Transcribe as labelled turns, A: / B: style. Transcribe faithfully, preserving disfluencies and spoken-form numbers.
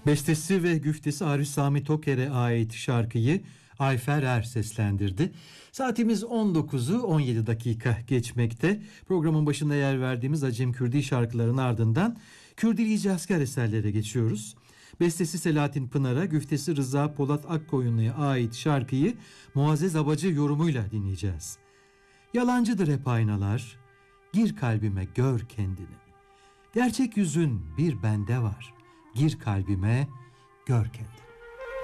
A: Bestesi ve güftesi Arif Sami Toker'e ait şarkıyı Ayfer Er seslendirdi. Saatimiz on dokuzu on yedi dakika geçmekte. Programın başında yer verdiğimiz Acem Kürdi şarkıların ardından Kürdili Hicazkar eserlere geçiyoruz. Bestesi Selahattin Pınar'a, güftesi Rıza Polat Akkoyunlu'ya ait şarkıyı Muazzez Abacı yorumuyla dinleyeceğiz. Yalancıdır hep aynalar, gir kalbime gör kendini. Gerçek yüzün bir bende var, gir kalbime gör kendini.